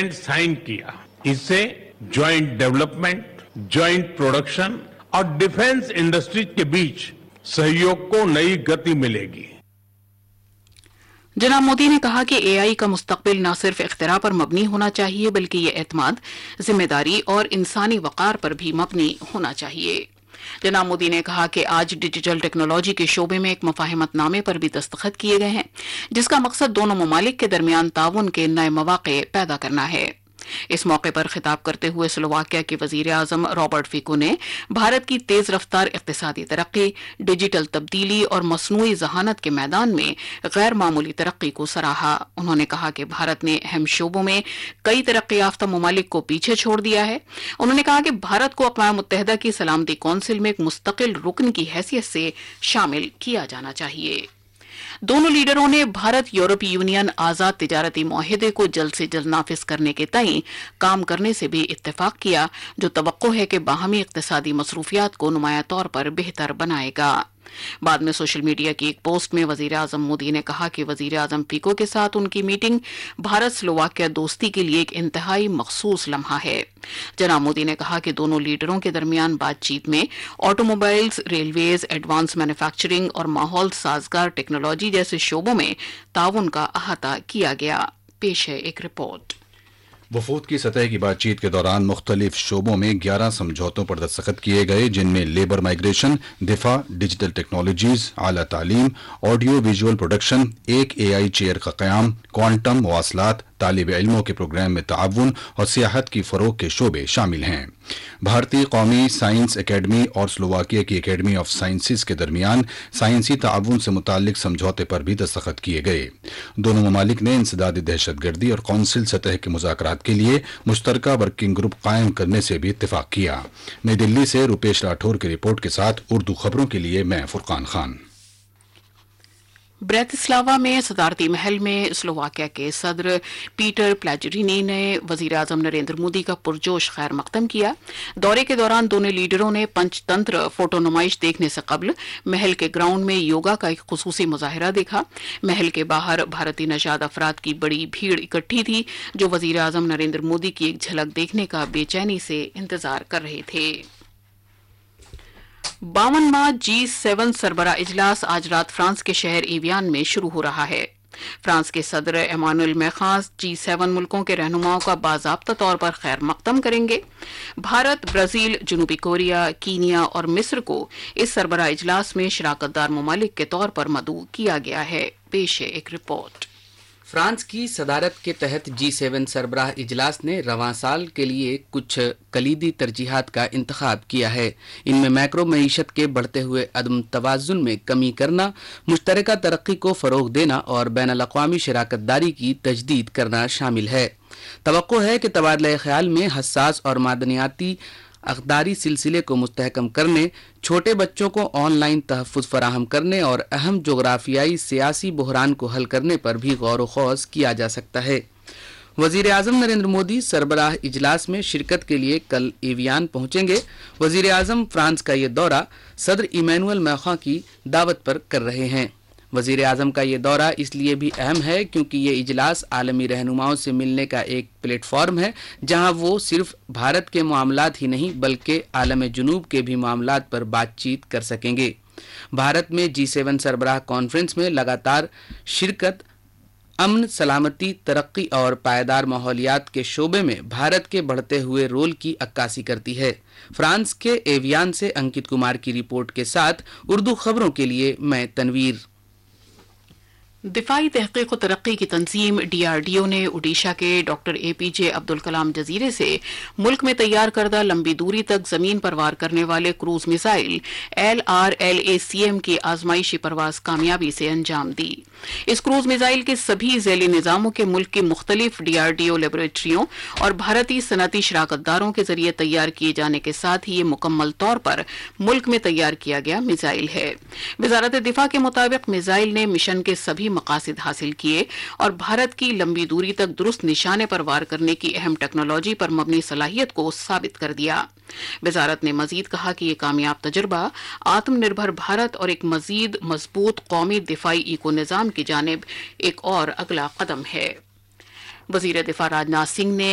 Agreement sign किया। इससे joint development, joint production और डिफेंस इंडस्ट्रीज के बीच सहयोग को नई गति मिलेगी। जनाब मोदी ने कहा कि एआई का मुस्तकबिल न सिर्फ इख्तिरा पर मबनी होना चाहिए बल्कि ये एतमाद, जिम्मेदारी और इंसानी वक़ार पर भी मबनी होना चाहिए। जनाब मोदी ने कहा कि आज डिजिटल टेक्नोलॉजी के शोबे में एक मुफाहिमतनामे पर भी दस्तखत किए गए हैं, जिसका मकसद दोनों ममालिक के दरमियान ताउन के नए मौक़े पैदा करना है। इस मौके पर खिताब करते हुए स्लोवाकिया के वजीर आजम रॉबर्ट फिको ने भारत की तेज रफ्तार इक्तिसादी तरक्की, डिजिटल तब्दीली और मसनूई जहानत के मैदान में गैर मामूली तरक्की को सराहा। उन्होंने कहा कि भारत ने अहम शोबों में कई तरक्की याफ्ता ममालिक को पीछे छोड़ दिया है। उन्होंने कहा कि भारत को अक़वाम मुत्तहिदा की सलामती कौंसिल में एक मुस्तकिल रुकन की हैसियत से शामिल किया जाना चाहिए। दोनों लीडरों ने भारत यूरोपीय यूनियन आजाद तिजारती मुआहिदे को जल्द से जल्द नाफिज करने के तई काम करने से भी इत्तेफाक किया, जो तवक्को है कि बाहमी इक्तिसादी मसरूफियात को नुमाया तौर पर बेहतर बनाएगा। बाद में सोशल मीडिया की एक पोस्ट में वजीर आजम मोदी ने कहा कि वजीर आजम फिको के साथ उनकी मीटिंग भारत स्लोवाकिया दोस्ती के लिए एक इंतहाई मखसूस लम्हा है। जनाब मोदी ने कहा कि दोनों लीडरों के दरमियान बातचीत में ऑटोमोबाइल्स, रेलवेज, एडवांस मैन्युफैक्चरिंग और माहौल साजगार टेक्नोलॉजी जैसे शोबों में ताउन का अहाता किया गया। पेश है एक रिपोर्ट। वफूद की सतह की बातचीत के दौरान मुख्तलिफ शोबों में 11 समझौतों पर दस्तखत किए गए, जिनमें लेबर माइग्रेशन, दिफा, डिजिटल टेक्नोलॉजीज, आला तालीम, ऑडियो विजुअल प्रोडक्शन, एक एआई चेयर का क़याम, क्वांटम मवासलात, तालिब इल्मों के प्रोग्राम में ताउन और सियाहत की फ़रोग़ के शोबे शामिल हैं। भारतीय कौमी साइंस एकेडमी और स्लोवाकिया की एकेडमी ऑफ साइंसेज के दरमियान साइंसी ताउन से मुताल्लिक समझौते पर भी दस्तखत किए गए। दोनों ममालिक ने इंसदादी दहशतगर्दी और कौंसिल सतह के मुज़ाकरात के लिए मुश्तरका वर्किंग ग्रुप कायम करने से भी इत्तेफाक किया। नई दिल्ली से रुपेश राठौर की रिपोर्ट के साथ उर्दू खबरों के लिए मैं फुरकान खान। ब्रैतिस्लावा में सदारती महल में स्लोवाकिया के सदर पीटर प्लेजरिनी ने वजीर आजम नरेंद्र मोदी का पुरजोश खैर मकदम किया। दौरे के दौरान दोनों लीडरों ने पंचतंत्र फोटो नुमाइश देखने से कबल महल के ग्राउंड में योगा का एक खुसूसी मुजाहिरा देखा। महल के बाहर भारतीय नशाद अफराद की बड़ी भीड़ इकट्ठी थी, जो वजीर आजम नरेंद्र मोदी की एक झलक देखने का बेचैनी से इंतजार कर रहे थे। 52वां G7 सरबराह इजलास आज रात फ्रांस के शहर एवियान में शुरू हो रहा है। फ्रांस के सदर एमानुएल मैक्रों G7 मुल्कों के रहनुमाओं का बाज़ाब्ता तौर पर खैर मकदम करेंगे। भारत, ब्राजील, जनूबी कोरिया, कीनिया और मिस्र को इस सरबराह इजलास में शराकतदार ममालिक के तौर पर मदऊ किया गया है। पेश है एक रिपोर्ट। फ्रांस की सदारत के तहत G7 सरबराह इजलास ने रवां साल के लिए कुछ कलीदी तरजीहात का इंतखाब किया है। इनमें मैक्रो मईशत के बढ़ते हुए अदम तवाज़ुन में कमी करना, मुश्तरका तरक्की को फ़रोग़ देना और बैनुल-अक़वामी शराकतदारी की तजदीद करना शामिल है। तवक्को है कि तबादला ख्याल में हसास और मादनियाती अक़दारी सिलसिले को मुस्तहकम करने, छोटे बच्चों को ऑनलाइन तहफ़्फ़ुज़ फराहम करने और अहम जोग्राफियाई सियासी बहरान को हल करने पर भी गौर व ख़ौज़ किया जा सकता है। वज़ीर आज़म नरेंद्र मोदी सरबराह इजलास में शिरकत के लिए कल एवियान पहुंचेंगे। वज़ीर आज़म फ्रांस का ये दौरा सदर इमैनुअल मैक्रों की दावत पर कर रहे हैं। वज़ीर आज़म का ये दौरा इसलिए भी अहम है क्योंकि ये इजलास आलमी रहनुमाओं से मिलने का एक प्लेटफॉर्म है, जहां वो सिर्फ भारत के मामलात ही नहीं बल्कि आलम जुनूब के भी मामलात पर बातचीत कर सकेंगे। भारत में G7 सरबराह कॉन्फ्रेंस में लगातार शिरकत अमन, सलामती, तरक्की और पायदार माहौलियात के शोबे में भारत के बढ़ते हुए रोल की अक्कासी करती है। फ्रांस के एवियान से अंकित कुमार की रिपोर्ट के साथ उर्दू खबरों के लिए मैं तनवीर। दिफाई तहकीक व तरक्की की तंजीम DRDO ने ओडिशा के डॉक्टर APJ अब्दुल कलाम जजीरे से मुल्क में तैयार करदा लंबी दूरी तक जमीन पर वार करने वाले क्रूज मिसाइल LRLACM की आजमाइशी परवाज कामयाबी से अंजाम दी। इस क्रूज मिसाइल के सभी झैली निजामों के मुल्क की मुख्तलिफ DRDO लेबोरेटरियों और भारतीय सनती शराकतदारों के जरिए तैयार किए जाने के साथ ही ये मुकम्मल तौर पर मुल्क में तैयार किया गया मिसाइल है। वजारत दिफा के मुताबिक मिसाइल ने मिशन के सभी मकासद हासिल किए और भारत की लंबी दूरी तक दुरुस्त निशाने पर वार करने की अहम टेक्नोलॉजी पर मबनी सलाहियत को साबित कर दिया। वजारत ने मजीद कहा कि यह कामयाब तजुर्बा आत्मनिर्भर भारत और एक मजीद मजबूत कौमी दिफाई इको निजाम की जानिब एक और अगला कदम है। वजीर दिफा राजनाथ सिंह ने